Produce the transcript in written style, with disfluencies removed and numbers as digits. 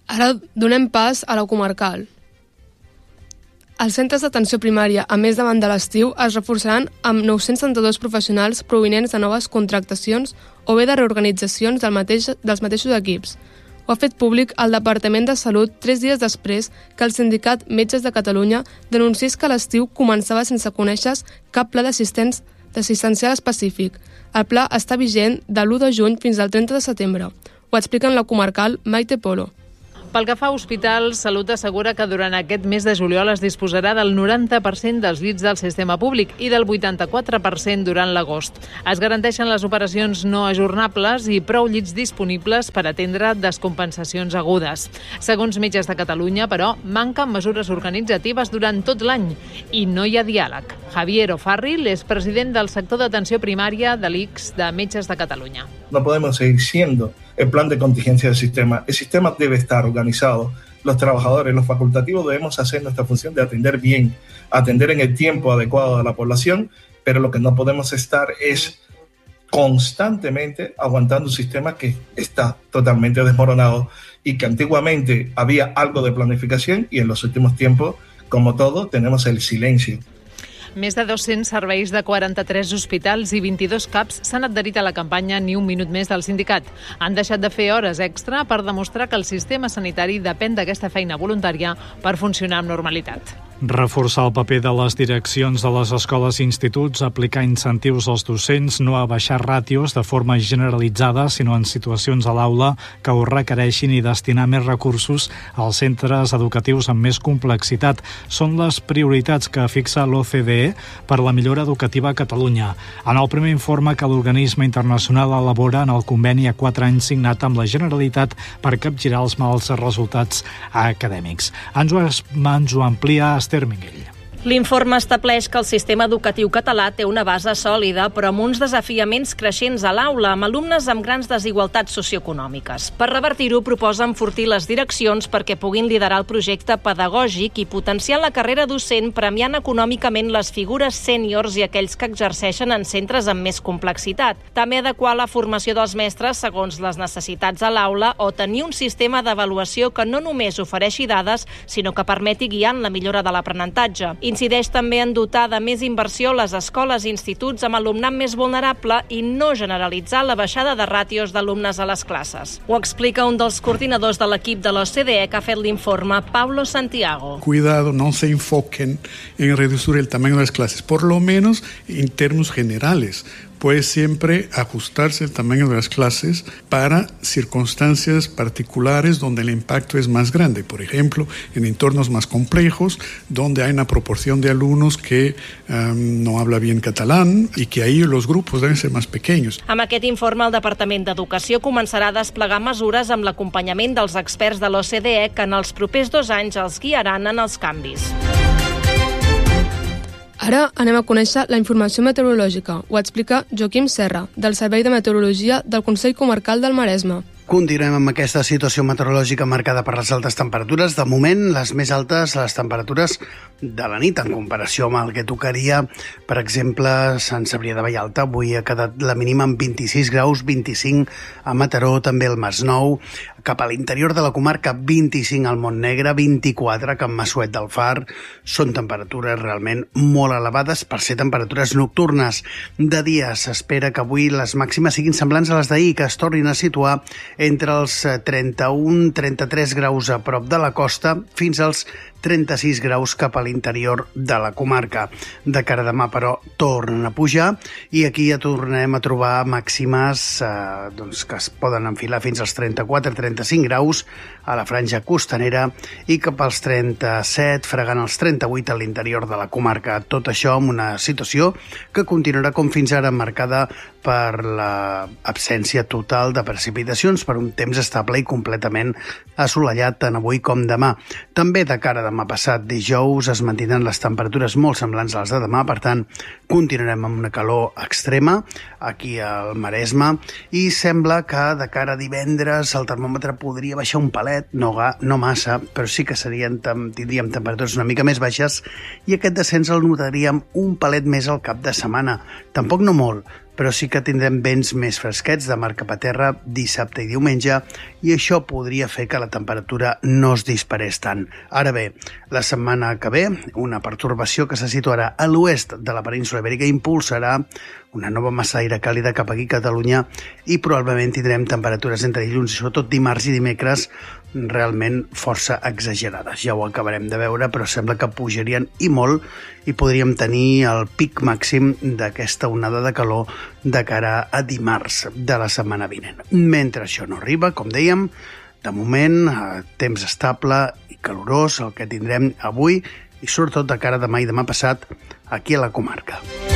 Ara donem pas a la comarcal. Els centres d'atenció primària, a més davant de l'estiu, es reforçaran amb 932 professionals provinents de noves contractacions o bé de reorganitzacions dels mateixos equips. Ho ha fet públic el Departament de Salut 3 dies després que el sindicat Metges de Catalunya denunciés que l'estiu començava sense conèixer cap pla d'assistencial específic. El pla està vigent de l'1 de juny fins al 30 de setembre. Ho explica en la comarcal Maite Polo. Pel que fa a hospitals, Salut assegura que durant aquest mes de juliol es disposarà del 90% dels llits del sistema públic i del 84% durant l'agost. Es garanteixen les operacions no ajornables i prou llits disponibles per atendre descompensacions agudes. Segons Metges de Catalunya, però, manquen mesures organitzatives durant tot l'any i no hi ha diàleg. Javier O'Farrill és president del sector d'atenció primària de l'ICS de Metges de Catalunya. No podemos seguir siendo el plan de contingencia del sistema. El sistema debe estar organizado. Los trabajadores, los facultativos debemos hacer nuestra función de atender bien, atender en el tiempo adecuado a la población, pero lo que no podemos estar es constantemente aguantando un sistema que está totalmente desmoronado y que antiguamente había algo de planificación y en los últimos tiempos, como todo, tenemos el silencio. Més de 200 serveis de 43 hospitals i 22 CAPs s'han adherit a la campanya Ni un minut més del sindicat. Han deixat de fer hores extra per demostrar que el sistema sanitari depèn d'aquesta feina voluntària per funcionar amb normalitat. Reforçar el paper de les direccions de les escoles i instituts, aplicar incentius als docents, no abaixar ràtios de forma generalitzada, sinó en situacions a l'aula que ho requereixin i destinar més recursos als centres educatius amb més complexitat. Són les prioritats que fixa l'OCDE per la millora educativa a Catalunya. En el primer informe que l'organisme internacional elabora en el conveni a 4 anys signat amb la Generalitat per capgirar els mals resultats acadèmics. Ens ho amplia Esther Minguell. L'informe estableix que el sistema educatiu català té una base sòlida, però amb uns desafiaments creixents a l'aula, amb alumnes amb grans desigualtats socioeconòmiques. Per revertir-ho, proposa enfortir les direccions perquè puguin liderar el projecte pedagògic i potenciar la carrera docent, premiant econòmicament les figures sèniors i aquells que exerceixen en centres amb més complexitat. També adequar la formació dels mestres segons les necessitats a l'aula o tenir un sistema d'avaluació que no només ofereixi dades, sinó que permeti guiar en la millora de l'aprenentatge. Incideix també en dotar de més inversió les escoles i instituts amb alumnat més vulnerable i no generalitzar la baixada de ràtios d'alumnes a les classes. Ho explica un dels coordinadors de l'equip de l'OCDE que ha fet l'informe, Pablo Santiago. Cuidado, no se enfoquen en reducir el tamaño de las clases, por lo menos en términos generales. Puede siempre ajustarse el tamaño de las clases para circunstancias particulares donde el impacto es más grande. Por ejemplo, en entornos más complejos, donde hay una proporción de alumnos que no habla bien catalán y que ahí los grupos deben ser más pequeños. Amb aquest informe, el Departament d'Educació començarà a desplegar mesures amb l'acompanyament dels experts de l'OCDE que en els propers 2 anys els guiaran en els canvis. Ara anem a conèixer la informació meteorològica. Ho explica Joaquim Serra, del Servei de Meteorologia del Consell Comarcal del Maresme. Continuem amb aquesta situació meteorològica marcada per les altes temperatures. De moment, les més altes, les temperatures de la nit, en comparació amb el que tocaria, per exemple, Sant Cebrià de Vallalta. Avui ha quedat la mínima amb 26 graus, 25 a Mataró, també al Masnou. Cap a l'interior de la comarca, 25 al Montnegre, 24 a Can Massuet del Far. Són temperatures realment molt elevades per ser temperatures nocturnes. De dia s'espera que avui les màximes siguin semblants a les d'ahir, que es tornin a situar entre els 31-33 graus a prop de la costa fins als 36 graus cap a l'interior de la comarca. De cara a demà, però, tornen a pujar i aquí ja tornem a trobar màximes que es poden enfilar fins als 34-35 graus a la franja costanera i cap als 37, fregant els 38 a l'interior de la comarca. Tot això amb una situació que continuarà com fins ara marcada per l'absència total de precipitacions, per un temps estable i completament assolellat tant avui com demà. També de cara a demà passat, dijous, es mantindran les temperatures molt semblants a les de demà, per tant, continuarem amb una calor extrema aquí al Maresme i sembla que de cara a divendres el termòmetre podria baixar un palet, no massa, però sí que tindríem temperatures una mica més baixes i aquest descens el notaríem un palet més al cap de setmana. Tampoc no molt, però sí que tindrem vents més fresquets de mar cap a terra dissabte i diumenge, i això podria fer que la temperatura no es disparés tant. Ara bé, la setmana que ve, una pertorbació que se situarà a l'oest de la península Ibèrica impulsarà una nova massa d'aire càlida cap aquí a Catalunya i probablement tindrem temperatures entre dilluns i sobretot dimarts i dimecres realment força exagerades. Ja ho acabarem de veure, però sembla que pujarien i molt i podríem tenir el pic màxim d'aquesta onada de calor de cara a dimarts de la setmana vinent. Mentre això no arriba, com dèiem, de moment, temps estable i calorós, el que tindrem avui i sobretot de cara a demà i demà passat aquí a la comarca.